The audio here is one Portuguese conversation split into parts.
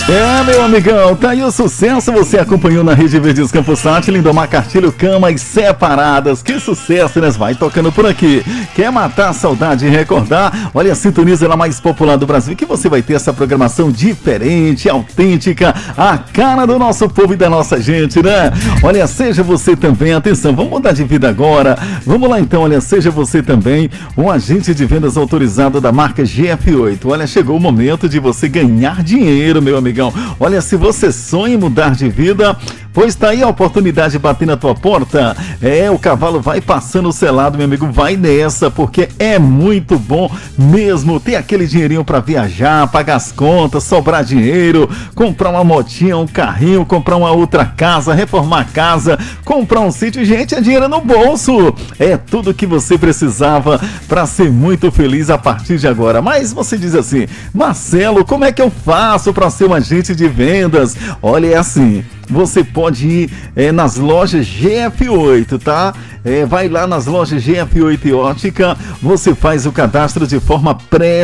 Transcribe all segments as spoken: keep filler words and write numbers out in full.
É, meu amigão, tá aí o sucesso, você acompanhou na Rede Verdes Campos Sat, Lindomar Cartilho, Camas Separadas, que sucesso, né? Vai tocando por aqui. Quer matar a saudade e recordar? Olha, a sintoniza ela mais popular do Brasil, que você vai ter essa programação diferente, autêntica, a cara do nosso povo e da nossa gente, né? Olha, seja você também, atenção, vamos mudar de vida agora, vamos lá então, olha, seja você também um agente de vendas autorizado da marca G F oito. Olha, chegou o momento de você ganhar dinheiro, meu amigo. Olha, se você sonha em mudar de vida, pois tá aí a oportunidade de bater na tua porta. É, o cavalo vai passando o selado, meu amigo, vai nessa, porque é muito bom mesmo ter aquele dinheirinho para viajar, pagar as contas, sobrar dinheiro, comprar uma motinha, um carrinho, comprar uma outra casa, reformar a casa, comprar um sítio. Gente, é dinheiro no bolso. É tudo que você precisava para ser muito feliz a partir de agora. Mas você diz assim, Marcelo, como é que eu faço para ser uma agente de vendas? Olha, é assim, você pode ir é, nas lojas G F oito, tá? É, vai lá nas lojas G F oito e Ótica, você faz o cadastro de forma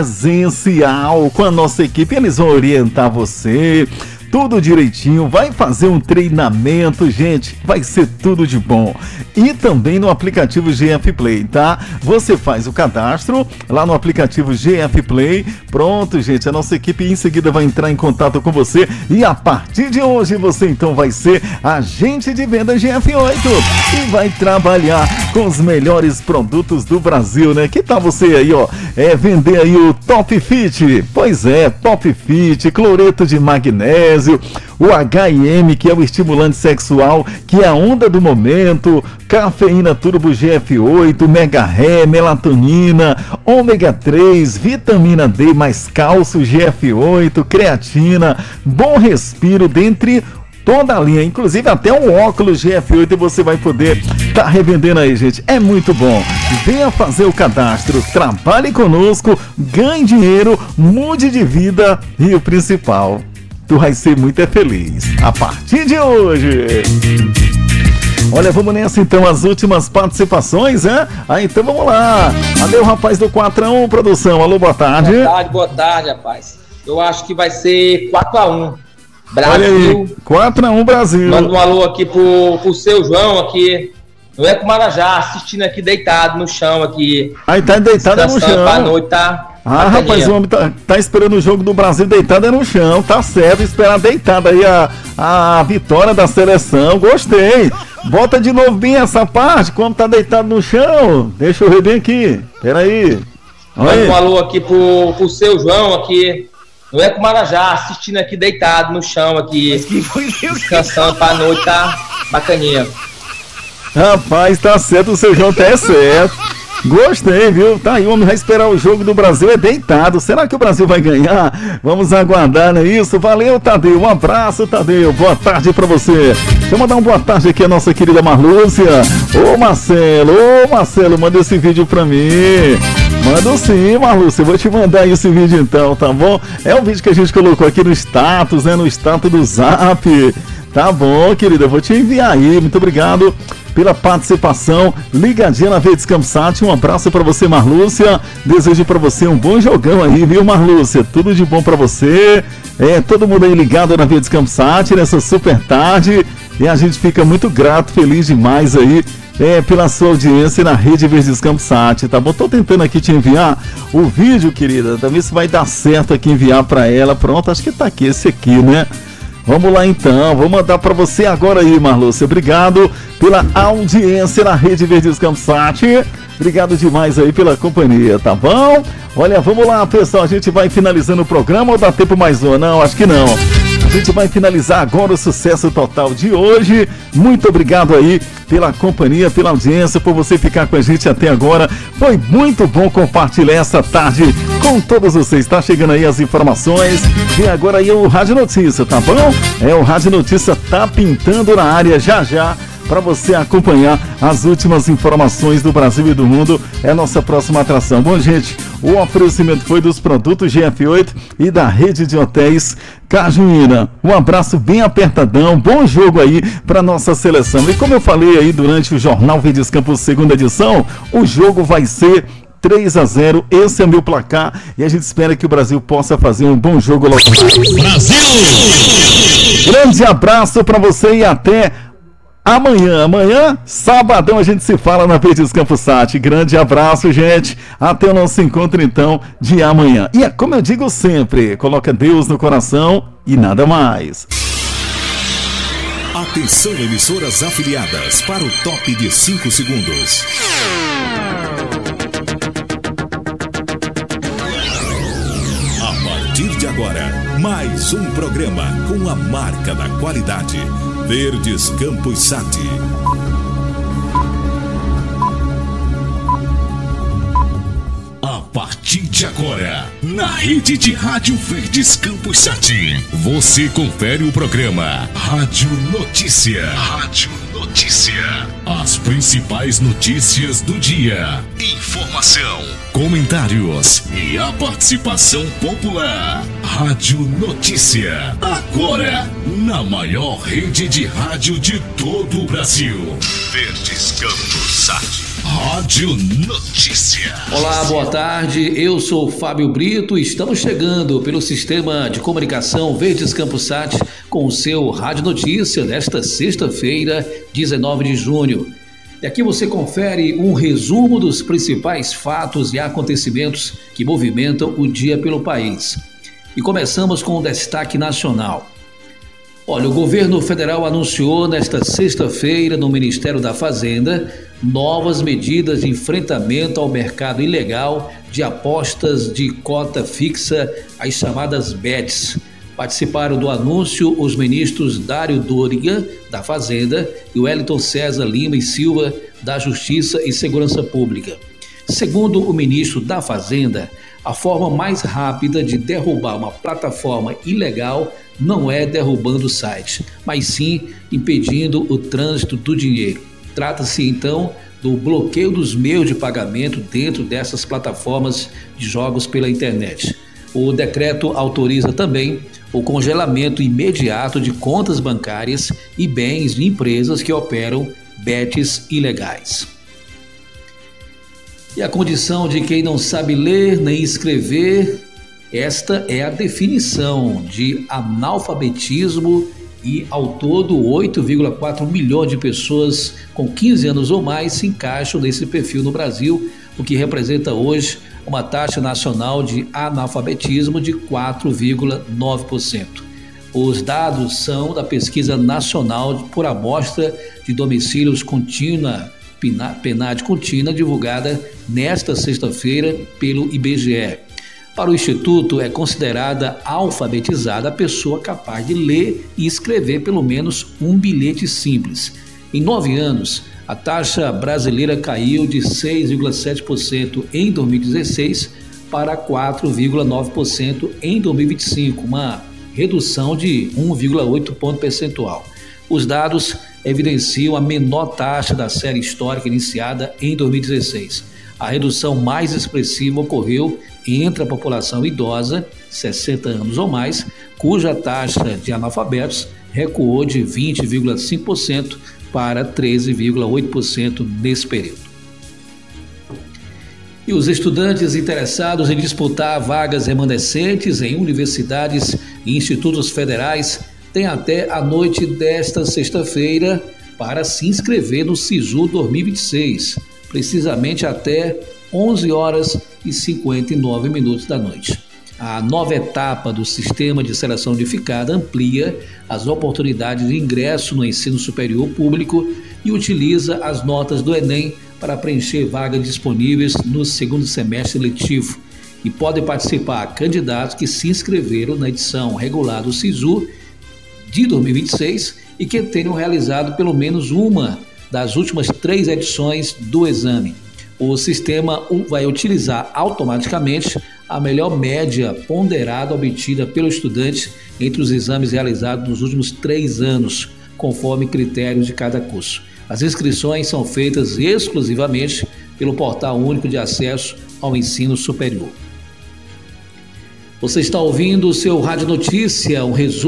presencial com a nossa equipe, eles vão orientar você, tudo direitinho, vai fazer um treinamento, gente, vai ser tudo de bom. E também no aplicativo G F Play, tá? Você faz o cadastro lá no aplicativo G F Play, pronto, gente, a nossa equipe em seguida vai entrar em contato com você e a partir de hoje você então vai ser agente de venda G F oito e vai trabalhar com os melhores produtos do Brasil, né? Que tal você aí, ó, é vender aí o Top Fit? Pois é, Top Fit, cloreto de magnésio, o H I M, que é o estimulante sexual, que é a onda do momento, cafeína turbo G F oito, mega ré, melatonina, ômega três, vitamina D mais cálcio G F oito, creatina, bom respiro, dentre toda a linha, inclusive até um óculos G F oito você vai poder estar tá revendendo aí, gente. É muito bom. Venha fazer o cadastro, trabalhe conosco, ganhe dinheiro, mude de vida e o principal, tu vai ser muito feliz a partir de hoje. Olha, vamos nessa então, as últimas participações, né? Ah, então vamos lá. Cadê o rapaz do quatro a um, produção? Alô, boa tarde. Boa tarde, boa tarde, rapaz. Eu acho que vai ser quatro a um. Brasil. Olha aí, quatro a um Brasil. Manda um alô aqui pro, pro seu João aqui, no Eco Marajá, assistindo aqui deitado no chão aqui. Aí tá deitado no chão. Pra noite, tá? Ah, rapaz, o homem tá, tá esperando o jogo do Brasil deitado no chão, tá certo, esperar deitado aí a, a vitória da seleção, gostei. Bota de novo bem essa parte, como tá deitado no chão, deixa eu ver bem aqui, peraí. Manda um alô aqui pro, pro seu João aqui, no Eco Marajá, assistindo aqui deitado no chão aqui, descansando pra noite, tá? Bacaninha. Rapaz, tá certo, o seu João tá certo. Gostei, viu? Tá aí, o homem vai esperar o jogo do Brasil, é deitado. Será que o Brasil vai ganhar? Vamos aguardar, não é isso? Valeu, Tadeu. Um abraço, Tadeu. Boa tarde pra você. Deixa eu mandar uma boa tarde aqui a nossa querida Marlúcia. Ô, Marcelo, ô, Marcelo, manda esse vídeo pra mim. Manda sim, Marlúcia. Eu vou te mandar esse vídeo então, tá bom? É o vídeo que a gente colocou aqui no status, né? No status do Zap. Tá bom, querida, eu vou te enviar aí. Muito obrigado pela participação, ligadinha na Verdes Campos Sat. Um abraço pra você, Marlúcia. Desejo pra você um bom jogão aí, viu, Marlúcia? Tudo de bom pra você. É, todo mundo aí ligado na Verdes Campos Sat nessa super tarde. E a gente fica muito grato, feliz demais aí é, pela sua audiência na Rede Verdes Campos Sat, tá bom? Tô tentando aqui te enviar o vídeo, querida. Talvez se vai dar certo aqui enviar pra ela. Pronto, acho que tá aqui, esse aqui, né? Vamos lá então, vou mandar para você agora aí, Marlúcia. Obrigado pela audiência na Rede Verdes Campos Sat. Obrigado demais aí pela companhia, tá bom? Olha, vamos lá, pessoal, a gente vai finalizando o programa ou dá tempo mais um? Não, acho que não. A gente vai finalizar agora o sucesso total de hoje. Muito obrigado aí pela companhia, pela audiência, por você ficar com a gente até agora. Foi muito bom compartilhar essa tarde com todos vocês. Tá chegando aí as informações. E agora aí o Rádio Notícia, tá bom? É, o Rádio Notícia tá pintando na área já já, para você acompanhar as últimas informações do Brasil e do mundo. É a nossa próxima atração. Bom, gente, o oferecimento foi dos produtos G F oito e da rede de hotéis Cajuína. Um abraço bem apertadão, bom jogo aí para nossa seleção. E como eu falei aí durante o Jornal Verdes Campos segunda edição, o jogo vai ser três a zero, esse é o meu placar e a gente espera que o Brasil possa fazer um bom jogo logo. Brasil! grande abraço para você e até amanhã. Amanhã, sabadão, a gente se fala na Verdes Campusat. Grande abraço, gente. Até o nosso encontro, então, de amanhã. E é como eu digo sempre, coloca Deus no coração e nada mais. Atenção, emissoras afiliadas, para o top de cinco segundos. A partir de agora, mais um programa com a marca da qualidade. Verdes Campusat. A partir de agora, na rede de rádio Verdes Campusat, você confere o programa Rádio Notícia. Rádio Notícia. As principais notícias do dia. Informação, comentários e a participação popular. Rádio Notícia. Agora, na maior rede de rádio de todo o Brasil. Verdes Campusat. Rádio Notícia. Olá, boa tarde. Eu sou Fábio Brito e estamos chegando pelo sistema de comunicação Verdes Campusat com o seu Rádio Notícia desta sexta-feira, dezenove de junho. E aqui você confere um resumo dos principais fatos e acontecimentos que movimentam o dia pelo país. E começamos com o destaque nacional. Olha, o governo federal anunciou nesta sexta-feira no Ministério da Fazenda novas medidas de enfrentamento ao mercado ilegal de apostas de cota fixa, as chamadas bets. Participaram do anúncio os ministros Dário Dóriga, da Fazenda, e Wellington César Lima e Silva, da Justiça e Segurança Pública. Segundo o ministro da Fazenda, a forma mais rápida de derrubar uma plataforma ilegal não é derrubando o site, mas sim impedindo o trânsito do dinheiro. Trata-se então do bloqueio dos meios de pagamento dentro dessas plataformas de jogos pela internet. O decreto autoriza também o congelamento imediato de contas bancárias e bens de empresas que operam bets ilegais. E a condição de quem não sabe ler nem escrever, esta é a definição de analfabetismo e ao todo oito vírgula quatro milhões de pessoas com quinze anos ou mais se encaixam nesse perfil no Brasil, o que representa hoje uma taxa nacional de analfabetismo de quatro vírgula nove por cento. Os dados são da Pesquisa Nacional por Amostra de Domicílios Contínua, PNAD Contínua, divulgada nesta sexta-feira pelo I B G E. Para o Instituto, é considerada alfabetizada a pessoa capaz de ler e escrever pelo menos um bilhete simples. Em nove anos, a taxa brasileira caiu de seis vírgula sete por cento em dois mil e dezesseis para quatro vírgula nove por cento em dois mil e vinte e cinco, uma redução de um vírgula oito ponto percentual. Os dados evidenciam a menor taxa da série histórica iniciada em dois mil e dezesseis. A redução mais expressiva ocorreu entre a população idosa, sessenta anos ou mais, cuja taxa de analfabetos recuou de vinte vírgula cinco por cento para treze vírgula oito por cento nesse período. E os estudantes interessados em disputar vagas remanescentes em universidades e institutos federais têm até a noite desta sexta-feira para se inscrever no SISU dois mil e vinte e seis, precisamente até onze horas e cinquenta e nove minutos da noite. A nova etapa do Sistema de Seleção Unificada amplia as oportunidades de ingresso no ensino superior público e utiliza as notas do Enem para preencher vagas disponíveis no segundo semestre letivo. E podem participar candidatos que se inscreveram na edição regular do SISU de dois mil e vinte e seis e que tenham realizado pelo menos uma das últimas três edições do exame. O sistema vai utilizar automaticamente a melhor média ponderada obtida pelo estudante entre os exames realizados nos últimos três anos, conforme critérios de cada curso. As inscrições são feitas exclusivamente pelo Portal Único de Acesso ao Ensino Superior. Você está ouvindo o seu Rádio Notícia, um resumo